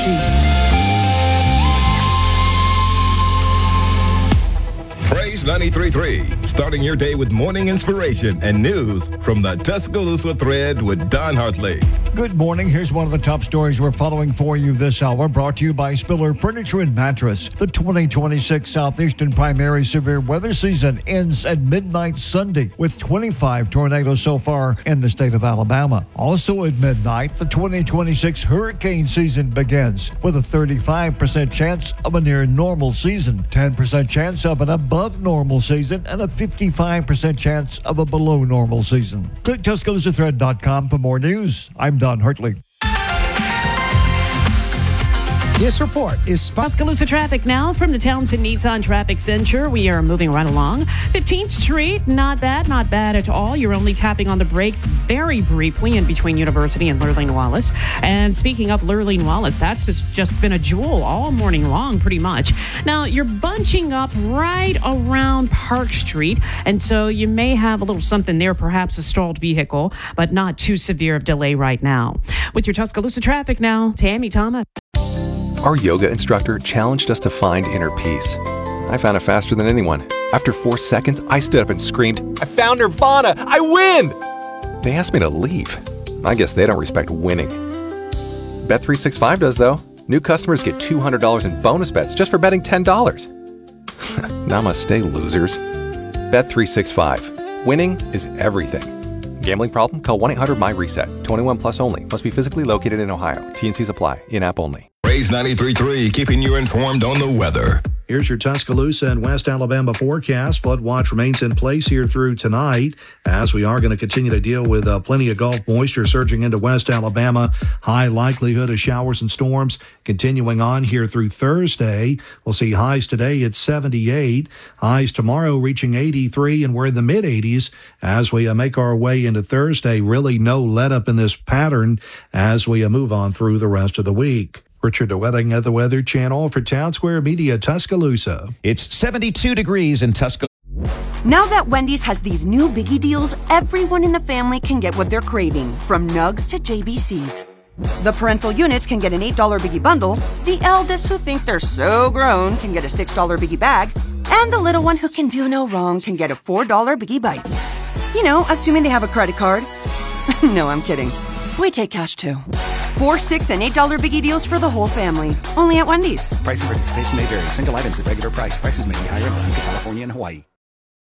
Jesus. Praise 93.3, starting your day with morning inspiration and news from the Tuscaloosa Thread with Don Hartley. Good morning. Here's one of the top stories we're following for you this hour, brought to you by Spiller Furniture and Mattress. The 2026 Southeastern Primary Severe Weather Season ends at midnight Sunday with 25 tornadoes so far in the state of Alabama. Also at midnight, the 2026 hurricane season begins with a 35% chance of a near normal season, 10% chance of an above normal season, and a 55% chance of a below normal season. Click TuscaloosaThread.com for more news. I'm Don Hartley. This report is Tuscaloosa traffic now from the Townsend Nissan Traffic Center. We are moving right along. 15th Street, not bad at all. You're only tapping on the brakes very briefly in between University and Lurleen Wallace. And speaking of Lurleen Wallace, that's just been a jewel all morning long, pretty much. Now, you're bunching up right around Park Street, and so you may have a little something there, perhaps a stalled vehicle, but not too severe of delay right now. With your Tuscaloosa traffic now, Tammy Thomas. Our yoga instructor challenged us to find inner peace. I found it faster than anyone. After 4 seconds, I stood up and screamed, "I found Nirvana! I win!" They asked me to leave. I guess they don't respect winning. Bet365 does, though. New customers get $200 in bonus bets just for betting $10. Namaste, losers. Bet365. Winning is everything. Gambling problem? Call 1-800-MY-RESET. 21 plus only. Must be physically located in Ohio. T&Cs apply. In-app only. Praise 93.3, keeping you informed on the weather. Here's your Tuscaloosa and West Alabama forecast. Flood watch remains in place here through tonight, as we are going to continue to deal with plenty of Gulf moisture surging into West Alabama. High likelihood of showers and storms continuing on here through Thursday. We'll see highs today at 78, highs tomorrow reaching 83, and we're in the mid-80s as we make our way into Thursday. Really no let-up in this pattern as we move on through the rest of the week. Richard DeWetting at the Weather Channel for Town Square Media, Tuscaloosa. It's 72 degrees in Tuscaloosa. Now that Wendy's has these new biggie deals, everyone in the family can get what they're craving, from nugs to JBCs. The parental units can get an $8 biggie bundle, the eldest who think they're so grown can get a $6 biggie bag, and the little one who can do no wrong can get a $4 biggie bites. You know, assuming they have a credit card. No, I'm kidding. We take cash too. $4, $6, and $8 biggie deals for the whole family. Only at Wendy's. Price and participation may vary. Single items at regular price. Prices may be higher in Alaska, California, and Hawaii.